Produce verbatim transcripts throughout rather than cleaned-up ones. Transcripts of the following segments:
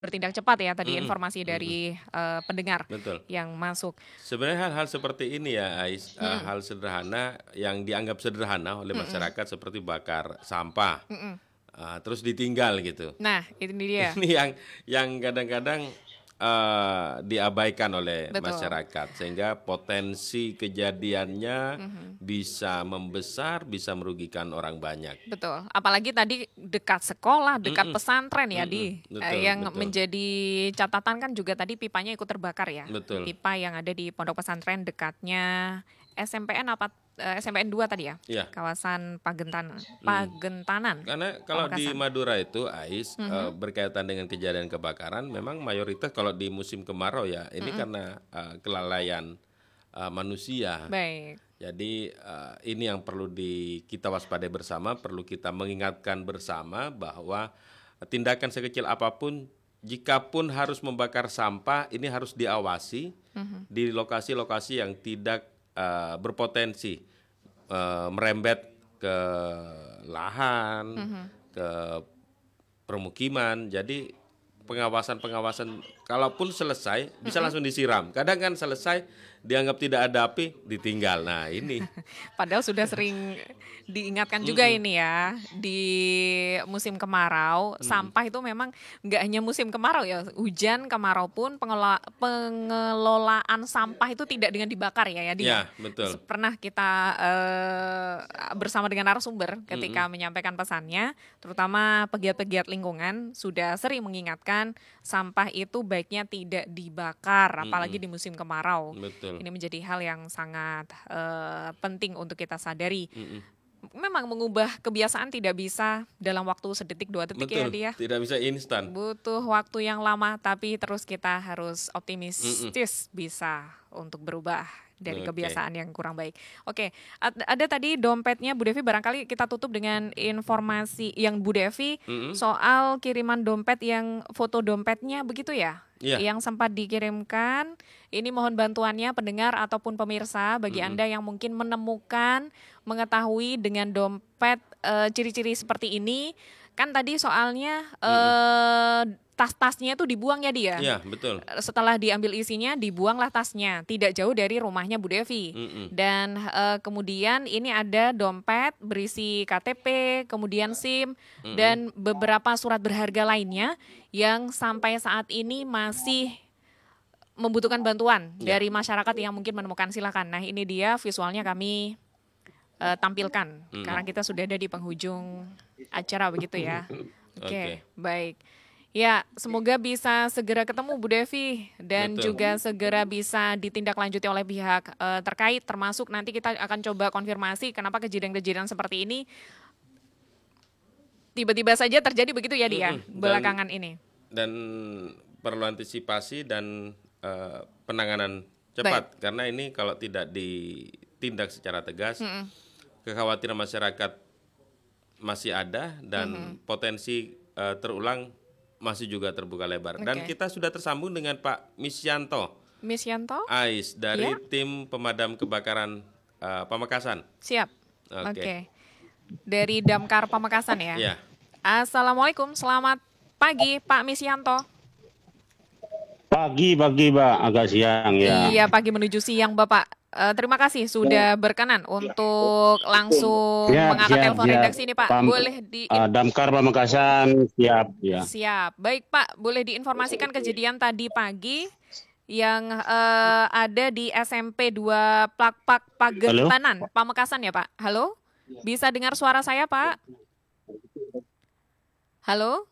Bertindak cepat ya tadi Mhm informasi mhm. dari, eee, pendengar Betul. yang masuk. Sebenarnya hal-hal seperti ini ya Ais, eee, Mhm. hal sederhana yang dianggap sederhana oleh Mhm. masyarakat seperti bakar sampah, Mhm. eee, terus ditinggal gitu. Nah, ini dia. Ini yang yang kadang-kadang, eee, diabaikan oleh Betul. masyarakat sehingga potensi kejadiannya Mhm. bisa membesar, bisa merugikan orang banyak. Betul, apalagi tadi dekat sekolah, dekat Mhm pesantren ya mhm, di eee, betul yang betul. menjadi catatan kan juga tadi pipanya ikut terbakar ya, Betul. pipa yang ada di pondok pesantren dekatnya SMPN apa, eee, SMPN dua tadi ya? Iya. Kawasan Pagentana Mmm, Pagentanan, karena kalau di Pamekasan. Madura itu Ais, eee, Mhm. berkaitan dengan kejadian kebakaran memang mayoritas kalau di musim kemarau ya ini Mhm. karena, eee, kelalaian, eee, manusia. Baik. Jadi, eee, ini yang perlu di kita waspadai bersama, perlu kita mengingatkan bersama bahwa tindakan sekecil apapun, jikapun harus membakar sampah ini harus diawasi Mhm. di lokasi-lokasi yang tidak, eee, berpotensi, eee, merembet ke lahan, Mhm. ke permukiman. Jadi pengawasan-pengawasan kalaupun selesai bisa Mhm. langsung disiram, kadang kan selesai dianggap tidak ada api, ditinggal. Nah ini. Padahal sudah sering diingatkan juga Mhm. ini ya, di musim kemarau, Mhm. sampah itu memang nggak hanya musim kemarau ya, hujan, kemarau pun pengelola pengelolaan sampah itu tidak dengan dibakar ya Yadi ya. Iya, Se betul. pernah kita, eee, bersama dengan narasumber ketika Mhm. menyampaikan pesannya, terutama pegiat-pegiat lingkungan sudah sering mengingatkan sampah itu baiknya tidak dibakar, apalagi Mhm. di musim kemarau. Betul. Ini menjadi hal yang sangat, eee, penting untuk kita sadari. Mhm. Memang mengubah kebiasaan tidak bisa dalam waktu sedetik, dua detik ya Betul, Yadi ya. tidak bisa instan. Butuh waktu yang lama, tapi terus kita harus Mhm. optimistis bisa untuk berubah dari Oke. kebiasaan yang kurang baik. Oke, ad ada tadi dompetnya Bu Devi barangkali kita tutup dengan informasi yang Bu Devi Mhm. soal kiriman dompet yang foto dompetnya begitu ya? Iya. Yang sempat dikirimkan, ini mohon bantuannya pendengar ataupun pemirsa bagi Mhm. Anda yang mungkin menemukan, mengetahui dengan dompet, eee, ciri-ciri seperti ini, kan tadi soalnya, Mhm. eee, tas-tasnya itu dibuang ya Yadi ya? Iya, betul. Setelah diambil isinya dibuanglah tasnya, tidak jauh dari rumahnya Bu Devi. Mhm. Dan, eee, kemudian ini ada dompet berisi K T P, kemudian SIM, Mhm. dan beberapa surat berharga lainnya yang sampai saat ini masih membutuhkan bantuan Iya. dari masyarakat yang mungkin menemukan, silakan. Nah ini dia visualnya kami, eee, tampilkan karena Mhm. kita sudah ada di penghujung acara begitu ya. Oke, Oke. baik. Ya, semoga bisa segera ketemu Bu Devi dan Betul. juga segera bisa ditindaklanjuti oleh pihak, eee, terkait termasuk nanti kita akan coba konfirmasi kenapa kejadian-kejadian seperti ini tiba-tiba saja terjadi begitu ya Yadi ya, Mhm, dan belakangan ini? dan perlu antisipasi dan, eee, penanganan Baik. cepat karena ini kalau tidak ditindak secara tegas, Mhm. kekhawatiran masyarakat masih ada dan Mhm. potensi, eee, terulang masih juga terbuka lebar. Dan Oke. kita sudah tersambung dengan Pak Misyanto Misyanto? Ais dari Iya? tim pemadam kebakaran, eee, Pamekasan. Siap, Oke. oke. Dari Damkar Pamekasan ya? Iya. Assalamualaikum, selamat pagi Pak Misyanto. Pagi pagi Mbak, agak siang ya. Iya, pagi menuju siang Bapak, eee, terima kasih sudah berkenan untuk langsung Siap mengangkat siap telepon siap, redaksi ini Pak, pam boleh eee, diin Damkar Pamekasan siap, ya. Siap, baik Pak, boleh diinformasikan kejadian tadi pagi yang, eee, ada di S M P dua Plakpak Halo? Pagentanan, Pamekasan ya Pak? Halo? Bisa dengar suara saya Pak? Halo?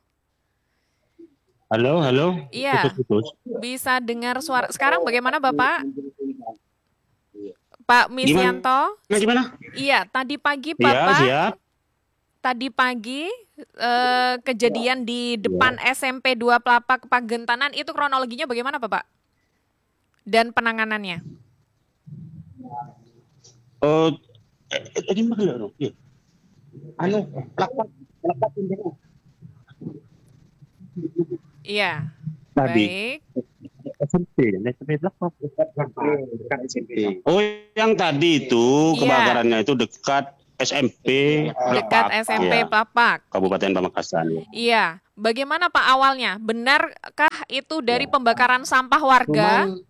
Halo halo, Iya, putus-putus. bisa dengar suara sekarang bagaimana Bapak? Pak Gimana Misyanto? S gimana? iya, tadi pagi Iya, Bapak siap. tadi pagi, eee, kejadian di depan Iya. S M P dua Pelapak Pagentanan itu kronologinya bagaimana Bapak? Dan penanganannya? Oh, eh, ini mah lho, ieu. Anu, Plakpak Plakpak Iya, Tadi. baik. S M P, S M P Plakpak. Dekat S M P. Oh, yang tadi itu Iya. kebakarannya itu dekat S M P Dekat Pelapak, S M P ya, Pelapak. Kabupaten Pamekasan. Iya, bagaimana Pak awalnya? Benarkah itu dari pembakaran sampah warga? Cuman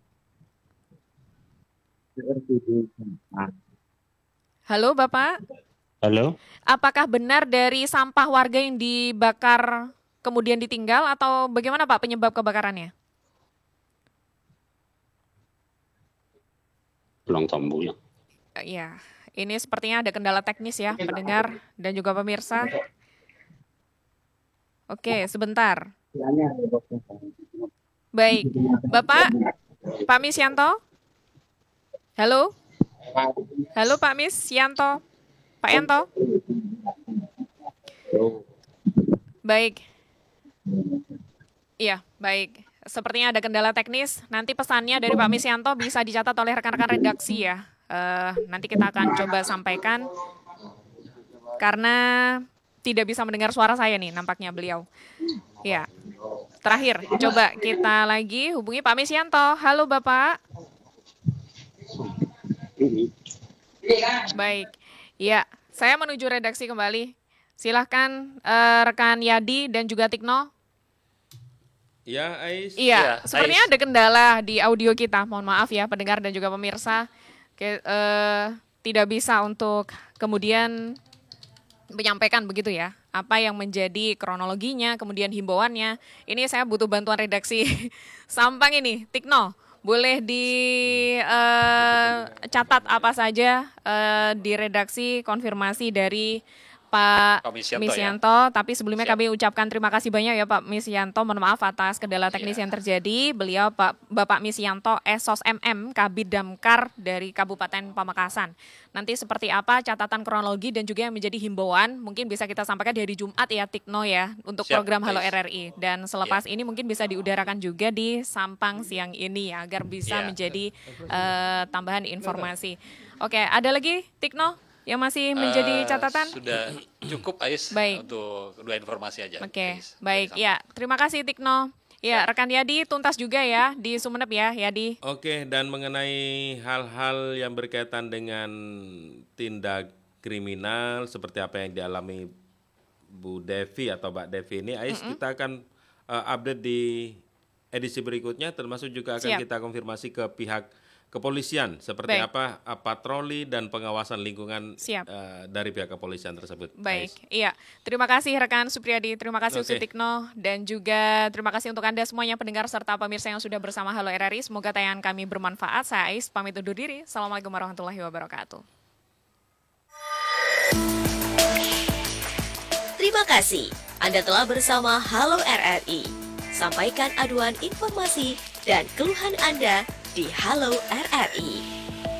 Halo Bapak, halo, apakah benar dari sampah warga yang dibakar kemudian ditinggal atau bagaimana Pak penyebab kebakarannya? pulang tambu ya. Eh, Iya, ini sepertinya ada kendala teknis ya, pendengar dan juga pemirsa. Oke, sebentar. Baik, Bapak, Pak Misyanto? Halo? Halo Pak Misyanto? Pak Yanto? Baik. Iya, baik. Sepertinya ada kendala teknis. Nanti pesannya dari Pak Misyanto bisa dicatat oleh rekan-rekan redaksi ya. Eh, nanti kita akan coba sampaikan karena tidak bisa mendengar suara saya nih nampaknya beliau. Ya. Terakhir, coba kita lagi hubungi Pak Misyanto. Halo Bapak. Baik. Ya, saya menuju redaksi kembali. Silahkan eh, rekan Yadi dan juga Tikno. Ya, Ais. Iya, Ya, sepertinya Ais. ada kendala di audio kita. Mohon maaf ya pendengar dan juga pemirsa. Ke, eh, tidak bisa untuk kemudian menyampaikan begitu ya. Apa yang menjadi kronologinya, kemudian himbauannya. Ini saya butuh bantuan redaksi Sampang ini. Tikno, boleh dicatat apa saja eh, di redaksi konfirmasi dari Pak Pak Misyanto, Misyanto, tapi sebelumnya Siap. kami ucapkan terima kasih banyak ya Pak Misyanto. Mohon maaf atas kendala teknis Iya. yang terjadi. Beliau Pak Bapak Misyanto Esos M M Kabid Damkar dari Kabupaten Pamekasan. Nanti seperti apa catatan kronologi dan juga yang menjadi himbauan mungkin bisa kita sampaikan di hari Jumat ya Tikno ya untuk Siap, program Halo Ais. R R I. Dan selepas ini mungkin bisa diudarakan juga di Sampang siang ini ya agar bisa Iya. menjadi eh, tambahan informasi. Oke, ada lagi Tikno yang masih menjadi Eh, catatan? Sudah cukup Ais Baik. untuk kedua informasi aja. Oke, Ais. baik. Dari Ya, terima kasih Tikno. Ya, rekan Yadi tuntas juga ya di Sumeneb ya, Yadi. Oke, dan mengenai hal-hal yang berkaitan dengan tindak kriminal seperti apa yang dialami Bu Devi atau Mbak Devi ini, Ais, kita akan uh, update di edisi berikutnya, termasuk juga akan Siap. kita konfirmasi ke pihak kepolisian seperti Baik. apa uh, patroli dan pengawasan lingkungan Siap. uh, dari pihak kepolisian tersebut. Baik, Ais. iya. Terima kasih rekan Supriyadi, terima kasih Oke. Usutikno, dan juga terima kasih untuk Anda semuanya pendengar serta pemirsa yang sudah bersama Halo R R I. Semoga tayangan kami bermanfaat. Saya Ais, pamit undur diri. Assalamualaikum warahmatullahi wabarakatuh. Terima kasih Anda telah bersama Halo R R I. Sampaikan aduan informasi dan keluhan Anda di Halo R R I.